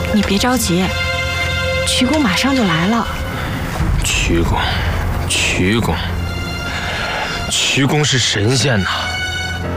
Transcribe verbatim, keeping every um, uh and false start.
你别着急，瞿公马上就来了。 瞿公，瞿公，瞿公是神仙呐！